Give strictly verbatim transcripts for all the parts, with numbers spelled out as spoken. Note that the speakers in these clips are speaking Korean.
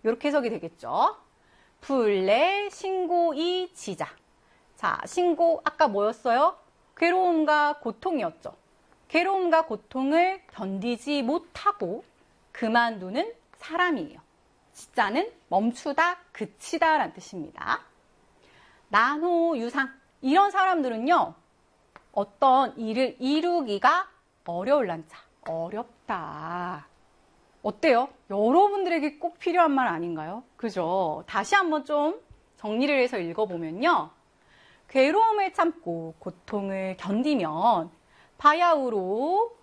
이렇게 해석이 되겠죠. 불내 신고이 지자. 자, 신고 아까 뭐였어요? 괴로움과 고통이었죠. 괴로움과 고통을 견디지 못하고 그만두는 사람이에요. 지자는 멈추다, 그치다 라는 뜻입니다. 난호, 유상 이런 사람들은요. 어떤 일을 이루기가 어려울란 자. 어렵다. 어때요? 여러분들에게 꼭 필요한 말 아닌가요? 그죠? 다시 한번 좀 정리를 해서 읽어보면요. 괴로움을 참고 고통을 견디면 바야흐로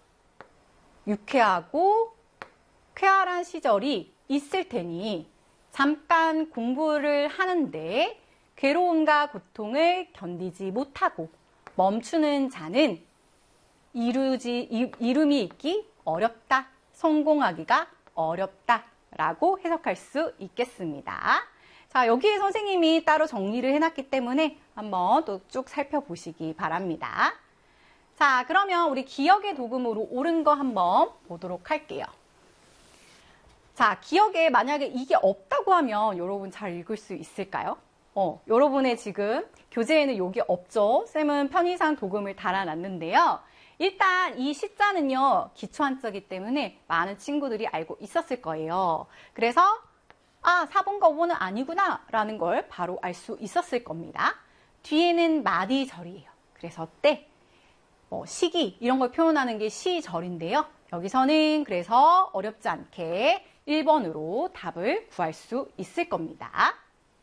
유쾌하고 쾌활한 시절이 있을 테니 잠깐 공부를 하는데 괴로움과 고통을 견디지 못하고 멈추는 자는 이루지, 이름이 있기 어렵다. 성공하기가 어렵다라고 해석할 수 있겠습니다. 자, 여기에 선생님이 따로 정리를 해놨기 때문에 한번 또 쭉 살펴보시기 바랍니다. 자, 그러면 우리 기억의 도금으로 옳은 거 한번 보도록 할게요. 자, 기억에 만약에 이게 없다고 하면 여러분 잘 읽을 수 있을까요? 어, 여러분의 지금 교재에는 이게 없죠? 쌤은 편의상 도금을 달아놨는데요. 일단 이 시자는요, 기초한자이기 때문에 많은 친구들이 알고 있었을 거예요. 그래서 아, 사 번과 오 번은 아니구나 라는 걸 바로 알 수 있었을 겁니다. 뒤에는 마디절이에요. 그래서 때, 뭐 시기 이런 걸 표현하는 게 시절인데요. 여기서는 그래서 어렵지 않게 일 번으로 답을 구할 수 있을 겁니다.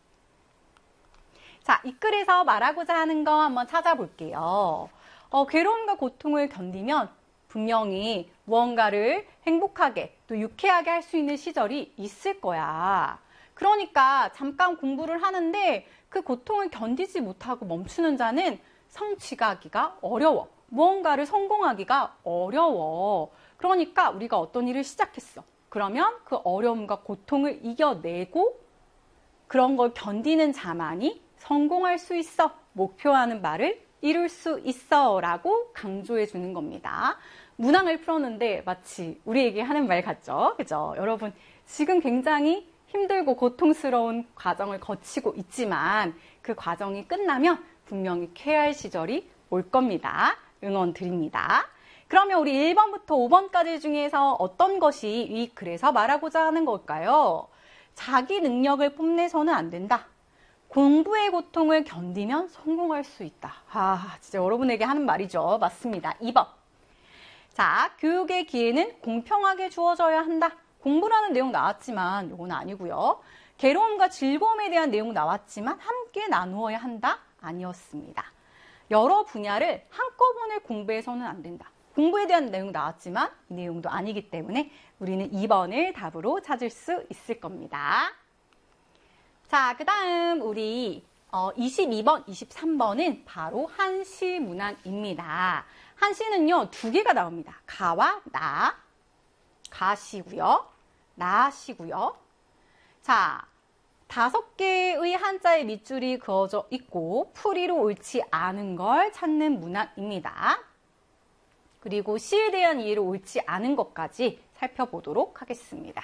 자, 이 글에서 말하고자 하는 거 한번 찾아볼게요. 어, 괴로움과 고통을 견디면 분명히 무언가를 행복하게 또 유쾌하게 할 수 있는 시절이 있을 거야. 그러니까 잠깐 공부를 하는데 그 고통을 견디지 못하고 멈추는 자는 성취가 하기가 어려워. 무언가를 성공하기가 어려워. 그러니까 우리가 어떤 일을 시작했어. 그러면 그 어려움과 고통을 이겨내고 그런 걸 견디는 자만이 성공할 수 있어. 목표하는 바를 이룰 수 있어 라고 강조해 주는 겁니다. 문항을 풀었는데 마치 우리에게 하는 말 같죠? 그죠? 여러분 지금 굉장히 힘들고 고통스러운 과정을 거치고 있지만 그 과정이 끝나면 분명히 쾌활 시절이 올 겁니다. 응원 드립니다. 그러면 우리 일 번부터 오 번까지 중에서 어떤 것이 이 글에서 말하고자 하는 걸까요? 자기 능력을 뽐내서는 안 된다. 공부의 고통을 견디면 성공할 수 있다. 아, 진짜 여러분에게 하는 말이죠. 맞습니다. 이 번. 자, 교육의 기회는 공평하게 주어져야 한다. 공부라는 내용 나왔지만 이건 아니고요. 괴로움과 즐거움에 대한 내용 나왔지만 함께 나누어야 한다? 아니었습니다. 여러 분야를 한꺼번에 공부해서는 안 된다. 공부에 대한 내용 나왔지만 이 내용도 아니기 때문에 우리는 이 번을 답으로 찾을 수 있을 겁니다. 자, 그 다음 우리 어, 이십이 번, 이십삼 번은 바로 한시 문항입니다. 한시는요, 두 개가 나옵니다. 가와 나, 가시고요, 나시고요. 자, 다섯 개의 한자의 밑줄이 그어져 있고 풀이로 옳지 않은 걸 찾는 문항입니다. 그리고 시에 대한 이해로 옳지 않은 것까지 살펴보도록 하겠습니다.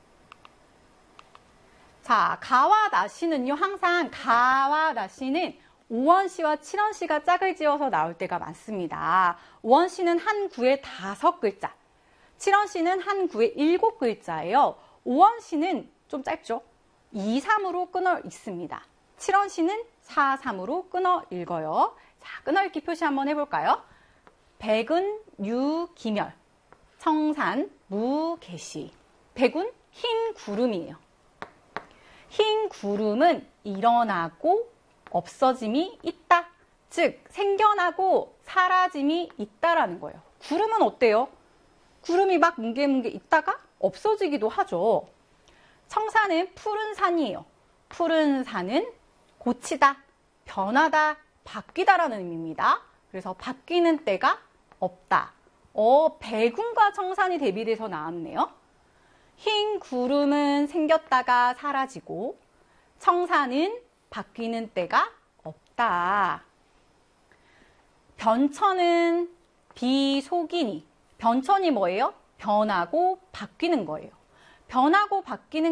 자, 가와 나시는요, 항상 가와 나시는 오원시와 칠원시가 짝을 지어서 나올 때가 많습니다. 오원시는 한 구에 다섯 글자, 칠원시는 한 구에 일곱 글자예요. 오원시는 좀 짧죠? 이, 삼으로 끊어 읽습니다. 칠원시는 사, 삼으로 끊어 읽어요. 자, 끊어 읽기 표시 한번 해볼까요? 백은, 유, 기멸, 청산, 무, 개시. 백은 흰 구름이에요. 흰 구름은 일어나고 없어짐이 있다. 즉 생겨나고 사라짐이 있다라는 거예요. 구름은 어때요? 구름이 막 뭉게뭉게 있다가 없어지기도 하죠. 청산은 푸른 산이에요. 푸른 산은 고치다, 변하다, 바뀌다라는 의미입니다. 그래서 바뀌는 때가 없다. 어, 백운과 청산이 대비돼서 나왔네요. 흰 구름은 생겼다가 사라지고 청산은 바뀌는 때가 없다. 변천은 비속이니. 변천이 뭐예요? 변하고 바뀌는 거예요. 변하고 바뀌는